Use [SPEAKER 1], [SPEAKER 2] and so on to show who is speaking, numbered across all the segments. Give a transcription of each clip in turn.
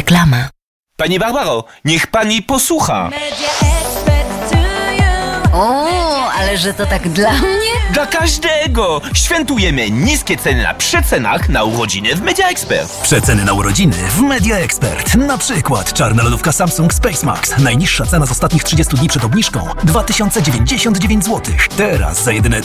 [SPEAKER 1] Reklama.
[SPEAKER 2] Pani Barbaro, niech pani posłucha.
[SPEAKER 1] O, ale że to tak dla mnie?
[SPEAKER 2] Dla każdego! Świętujemy niskie ceny na przecenach na urodziny w Media Expert.
[SPEAKER 3] Przeceny na urodziny w Media Expert. Na przykład czarna lodówka Samsung Space Max. Najniższa cena z ostatnich 30 dni przed obniżką 2099 zł. Teraz za jedyne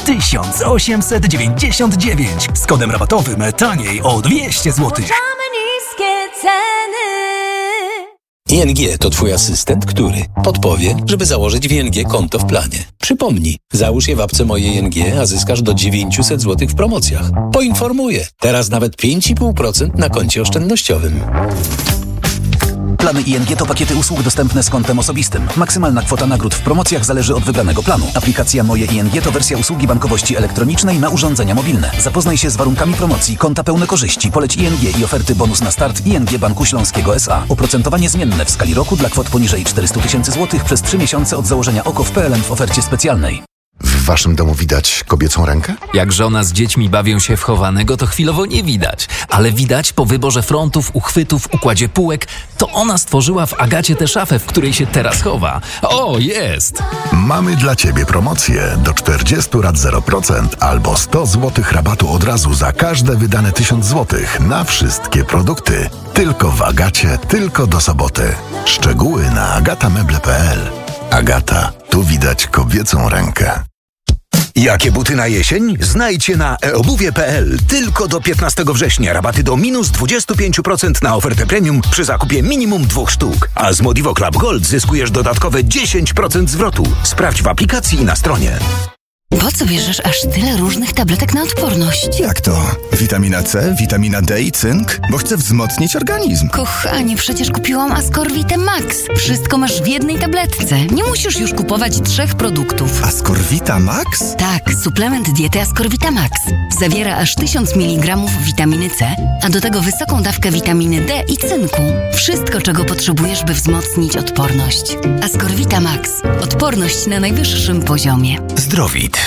[SPEAKER 3] 1899. Z kodem rabatowym taniej o 200 zł.
[SPEAKER 4] niskie ceny.
[SPEAKER 5] ING to Twój asystent, który podpowie, żeby założyć w ING konto w planie. Przypomnij, załóż je w apce Moje ING, a zyskasz do 900 zł w promocjach. Poinformuję, teraz nawet 5,5% na koncie oszczędnościowym.
[SPEAKER 3] Plany ING to pakiety usług dostępne z kontem osobistym. Maksymalna kwota nagród w promocjach zależy od wybranego planu. Aplikacja Moje ING to wersja usługi bankowości elektronicznej na urządzenia mobilne. Zapoznaj się z warunkami promocji, konta pełne korzyści, poleć ING i oferty bonus na start ING Banku Śląskiego S.A. Oprocentowanie zmienne w skali roku dla kwot poniżej 400 000 zł przez 3 miesiące od założenia OKO w PLN w ofercie specjalnej.
[SPEAKER 6] W waszym domu widać kobiecą rękę?
[SPEAKER 7] Jak żona z dziećmi bawią się w chowanego, to chwilowo nie widać. Ale widać po wyborze frontów, uchwytów, układzie półek, to ona stworzyła w Agacie tę szafę, w której się teraz chowa. O, jest!
[SPEAKER 6] Mamy dla ciebie promocję do 40 rat 0% albo 100 zł rabatu od razu za każde wydane 1000 zł na wszystkie produkty. Tylko w Agacie, tylko do soboty. Szczegóły na agatameble.pl. Agata, tu widać kobiecą rękę.
[SPEAKER 8] Jakie buty na jesień? Znajdźcie na eobuwie.pl. Tylko do 15 września rabaty do minus 25% na ofertę premium przy zakupie minimum 2 sztuk. A z Modivo Club Gold zyskujesz dodatkowe 10% zwrotu. Sprawdź w aplikacji i na stronie.
[SPEAKER 1] Po co bierzesz aż tyle różnych tabletek na odporność?
[SPEAKER 9] Jak to? Witamina C, witamina D i cynk? Bo chcę wzmocnić organizm.
[SPEAKER 1] Kochanie, przecież kupiłam Ascorvitę Max. Wszystko masz w jednej tabletce. Nie musisz już kupować 3 produktów.
[SPEAKER 9] Ascorvita Max?
[SPEAKER 1] Tak, suplement diety Ascorvita Max. Zawiera aż 1000 mg witaminy C, a do tego wysoką dawkę witaminy D i cynku. Wszystko, czego potrzebujesz, by wzmocnić odporność. Ascorvita Max. Odporność na najwyższym poziomie.
[SPEAKER 8] Zdrowit.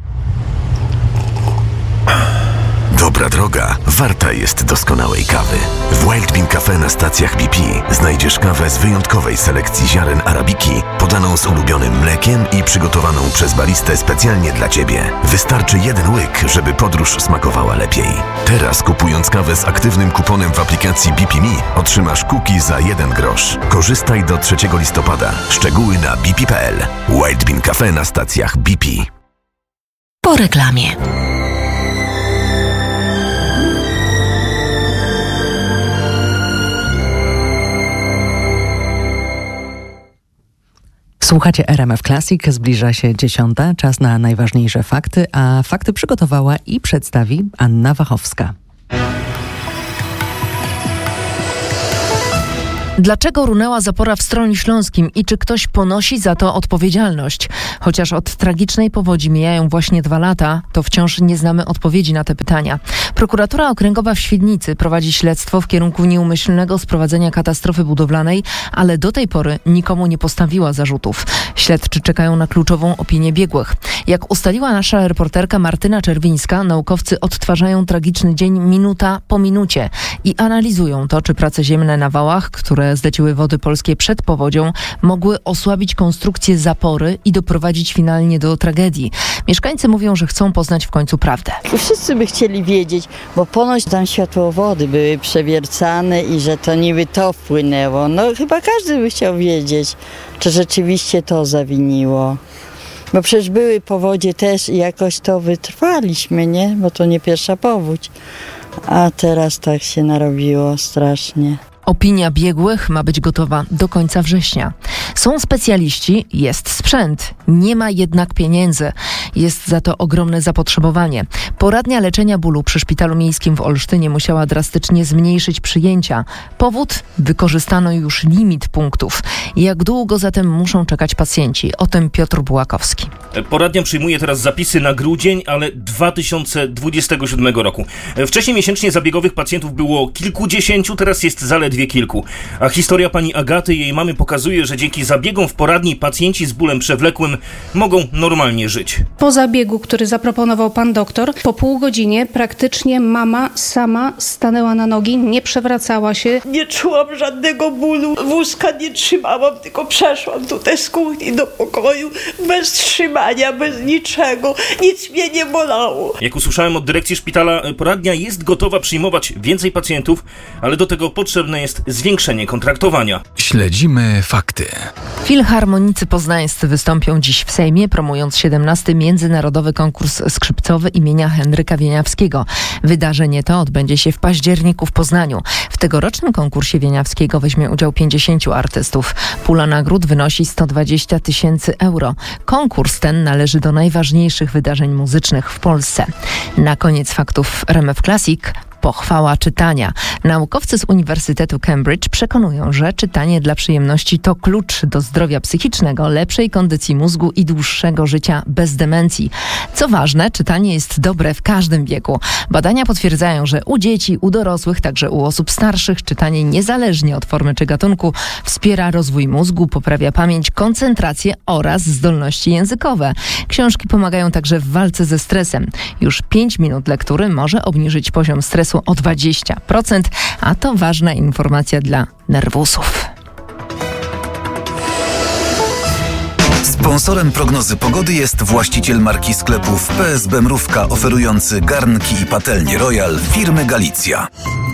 [SPEAKER 8] Dobra droga warta jest doskonałej kawy. W Wild Bean Cafe na stacjach BP znajdziesz kawę z wyjątkowej selekcji ziaren arabiki, podaną z ulubionym mlekiem i przygotowaną przez baristę specjalnie dla Ciebie. Wystarczy jeden łyk, żeby podróż smakowała lepiej. Teraz kupując kawę z aktywnym kuponem w aplikacji BP Me otrzymasz cookie za 1 grosz. Korzystaj do 3 listopada. Szczegóły na bp.pl. Wild Bean Cafe na stacjach BP.
[SPEAKER 1] Po reklamie.
[SPEAKER 10] Słuchacie RMF Classic, zbliża się 10, czas na najważniejsze fakty, a fakty przygotowała i przedstawi Anna Wachowska.
[SPEAKER 11] Dlaczego runęła zapora w Stroniu Śląskim i czy ktoś ponosi za to odpowiedzialność? Chociaż od tragicznej powodzi mijają właśnie 2 lata, to wciąż nie znamy odpowiedzi na te pytania. Prokuratura Okręgowa w Świdnicy prowadzi śledztwo w kierunku nieumyślnego sprowadzenia katastrofy budowlanej, ale do tej pory nikomu nie postawiła zarzutów. Śledczy czekają na kluczową opinię biegłych. Jak ustaliła nasza reporterka Martyna Czerwińska, naukowcy odtwarzają tragiczny dzień minuta po minucie i analizują to, czy prace ziemne na wałach, które zleciły Wody Polskie przed powodzią, mogły osłabić konstrukcję zapory i doprowadzić finalnie do tragedii. Mieszkańcy mówią, że chcą poznać w końcu prawdę.
[SPEAKER 12] Wszyscy by chcieli wiedzieć, bo ponoć tam światłowody były przewiercane i że to niby to wpłynęło. No chyba każdy by chciał wiedzieć, czy rzeczywiście to zawiniło. Bo przecież były powodzie też i jakoś to wytrwaliśmy, nie? Bo to nie pierwsza powódź. A teraz tak się narobiło strasznie.
[SPEAKER 11] Opinia biegłych ma być gotowa do końca września. Są specjaliści, jest sprzęt, nie ma jednak pieniędzy. Jest za to ogromne zapotrzebowanie. Poradnia leczenia bólu przy Szpitalu Miejskim w Olsztynie musiała drastycznie zmniejszyć przyjęcia. Powód? Wykorzystano już limit punktów. Jak długo zatem muszą czekać pacjenci? O tym Piotr Bułakowski.
[SPEAKER 13] Poradnia przyjmuje teraz zapisy na grudzień, ale 2027 roku. Wcześniej miesięcznie zabiegowych pacjentów było kilkudziesięciu, teraz jest zaledwie zaledwie kilku. A historia pani Agaty i jej mamy pokazuje, że dzięki zabiegom w poradni pacjenci z bólem przewlekłym mogą normalnie żyć.
[SPEAKER 14] Po zabiegu, który zaproponował pan doktor, po pół godzinie praktycznie mama sama stanęła na nogi, nie przewracała się.
[SPEAKER 15] Nie czułam żadnego bólu, wózka nie trzymałam, tylko przeszłam tutaj z kuchni do pokoju bez trzymania, bez niczego, nic mnie nie bolało.
[SPEAKER 13] Jak usłyszałem od dyrekcji szpitala, poradnia jest gotowa przyjmować więcej pacjentów, ale do tego potrzebne jest zwiększenie kontraktowania.
[SPEAKER 7] Śledzimy fakty.
[SPEAKER 11] Filharmonicy poznańscy wystąpią dziś w Sejmie, promując 17. Międzynarodowy Konkurs Skrzypcowy imienia Henryka Wieniawskiego. Wydarzenie to odbędzie się w październiku w Poznaniu. W tegorocznym konkursie Wieniawskiego weźmie udział 50 artystów. Pula nagród wynosi 120 000 euro. Konkurs ten należy do najważniejszych wydarzeń muzycznych w Polsce. Na koniec faktów RMF Classic. Pochwała czytania. Naukowcy z Uniwersytetu Cambridge przekonują, że czytanie dla przyjemności to klucz do zdrowia psychicznego, lepszej kondycji mózgu i dłuższego życia bez demencji. Co ważne, czytanie jest dobre w każdym wieku. Badania potwierdzają, że u dzieci, u dorosłych, także u osób starszych czytanie niezależnie od formy czy gatunku wspiera rozwój mózgu, poprawia pamięć, koncentrację oraz zdolności językowe. Książki pomagają także w walce ze stresem. Już 5 minut lektury może obniżyć poziom stresu o 20%, a to ważna informacja dla nerwusów.
[SPEAKER 3] Sponsorem prognozy pogody jest właściciel marki sklepów PSB Mrówka, oferujący garnki i patelnie Royal firmy Galicja.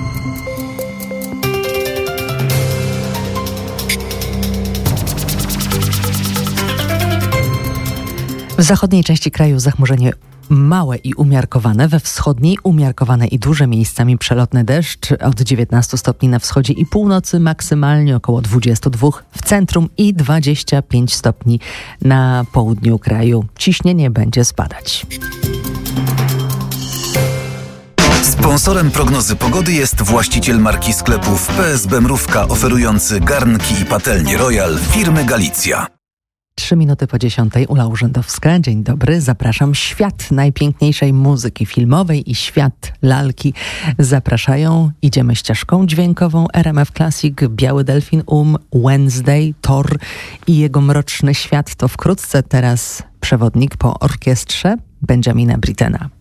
[SPEAKER 10] W zachodniej części kraju zachmurzenie małe i umiarkowane, we wschodniej umiarkowane i duże, miejscami przelotny deszcz od 19 stopni na wschodzie i północy, maksymalnie około 22 w centrum i 25 stopni na południu kraju. Ciśnienie będzie spadać.
[SPEAKER 3] Sponsorem prognozy pogody jest właściciel marki sklepów PSB Mrówka, oferujący garnki i patelnie Royal firmy Galicja.
[SPEAKER 10] 3 minuty po 10. Ula Urzędowska. Dzień dobry. Zapraszam. Świat najpiękniejszej muzyki filmowej i świat lalki zapraszają. Idziemy ścieżką dźwiękową RMF Classic, Biały Delfin, Wednesday, Thor i jego mroczny świat. To wkrótce. Teraz przewodnik po orkiestrze Benjamina Brittena.